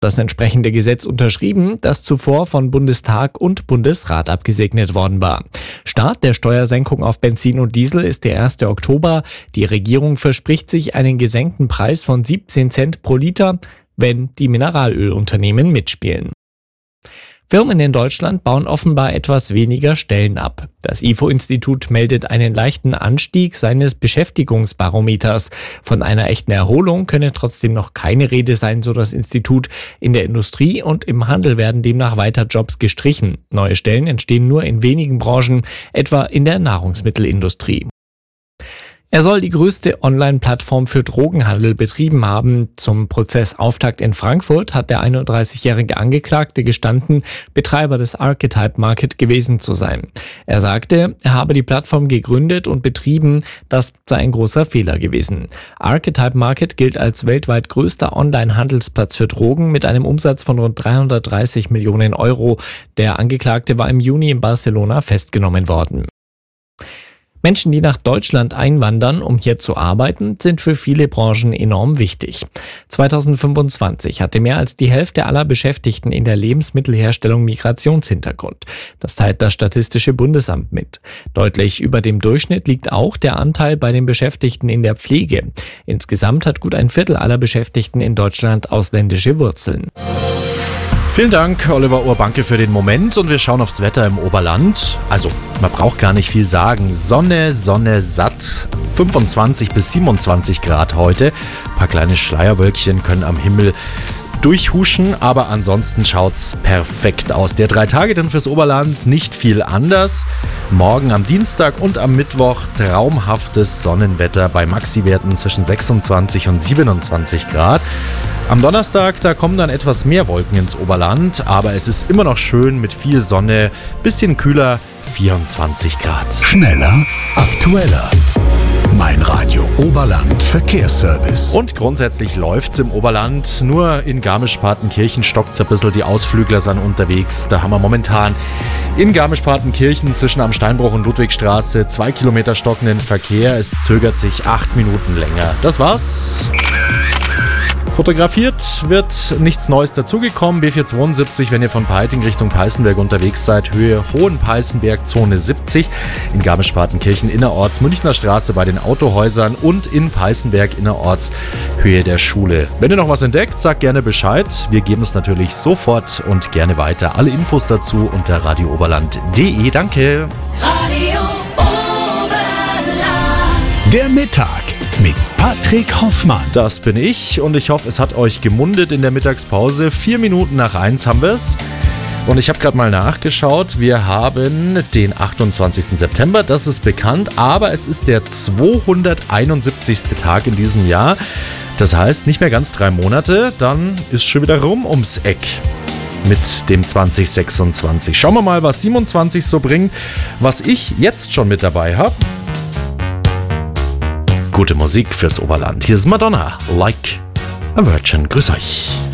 das entsprechende Gesetz unterschrieben, das zuvor von Bundestag und Bundesrat abgesegnet worden war. Start der Steuersenkung auf Benzin und Diesel ist der 1. Oktober. Die Regierung verspricht sich einen gesenkten Preis von 17 Cent pro Liter, wenn die Mineralölunternehmen mitspielen. Firmen in Deutschland bauen offenbar etwas weniger Stellen ab. Das IFO-Institut meldet einen leichten Anstieg seines Beschäftigungsbarometers. Von einer echten Erholung könne trotzdem noch keine Rede sein, so das Institut. In der Industrie und im Handel werden demnach weiter Jobs gestrichen. Neue Stellen entstehen nur in wenigen Branchen, etwa in der Nahrungsmittelindustrie. Er soll die größte Online-Plattform für Drogenhandel betrieben haben. Zum Prozessauftakt in Frankfurt hat der 31-jährige Angeklagte gestanden, Betreiber des Archetype Market gewesen zu sein. Er sagte, er habe die Plattform gegründet und betrieben, das sei ein großer Fehler gewesen. Archetype Market gilt als weltweit größter Online-Handelsplatz für Drogen mit einem Umsatz von rund 330 Millionen Euro. Der Angeklagte war im Juni in Barcelona festgenommen worden. Menschen, die nach Deutschland einwandern, um hier zu arbeiten, sind für viele Branchen enorm wichtig. 2025 hatte mehr als die Hälfte aller Beschäftigten in der Lebensmittelherstellung Migrationshintergrund. Das teilt das Statistische Bundesamt mit. Deutlich über dem Durchschnitt liegt auch der Anteil bei den Beschäftigten in der Pflege. Insgesamt hat gut ein Viertel aller Beschäftigten in Deutschland ausländische Wurzeln. Vielen Dank, Oliver Urbanke, für den Moment, und wir schauen aufs Wetter im Oberland. Also, man braucht gar nicht viel sagen. Sonne, satt. 25 bis 27 Grad heute. Ein paar kleine Schleierwölkchen können am Himmel durchhuschen, aber ansonsten schaut's perfekt aus. Der 3 Tage dann fürs Oberland nicht viel anders. Morgen am Dienstag und am Mittwoch traumhaftes Sonnenwetter bei Maxiwerten zwischen 26 und 27 Grad. Am Donnerstag, da kommen dann etwas mehr Wolken ins Oberland, aber es ist immer noch schön mit viel Sonne, bisschen kühler, 24 Grad. Schneller, aktueller. Mein Radio Oberland Verkehrsservice. Und grundsätzlich läuft's im Oberland. Nur in Garmisch-Partenkirchen stockt's ein bisschen. Die Ausflügler sind unterwegs. Da haben wir momentan in Garmisch-Partenkirchen zwischen am Steinbruch und Ludwigstraße 2 Kilometer stockenden Verkehr. Es zögert sich 8 Minuten länger. Das war's. Fotografiert wird nichts Neues dazugekommen. B472, wenn ihr von Peiting Richtung Peißenberg unterwegs seid, Höhe Hohenpeißenberg, Zone 70. In Garmisch-Partenkirchen innerorts Münchner Straße bei den Autohäusern und in Peißenberg innerorts Höhe der Schule. Wenn ihr noch was entdeckt, sagt gerne Bescheid. Wir geben es natürlich sofort und gerne weiter. Alle Infos dazu unter radiooberland.de. Danke. Radio Oberland. Der Mittag mit Patrick Hoffmann. Das bin ich und ich hoffe, es hat euch gemundet in der Mittagspause. 4 Minuten nach 1 haben wir es. Und ich habe gerade mal nachgeschaut. Wir haben den 28. September, das ist bekannt, aber es ist der 271. Tag in diesem Jahr. Das heißt, nicht mehr ganz 3 Monate, dann ist schon wieder rum ums Eck mit dem 2026. Schauen wir mal, was 27 so bringt, was ich jetzt schon mit dabei habe. Gute Musik fürs Oberland. Hier ist Madonna, Like a Virgin. Grüß euch.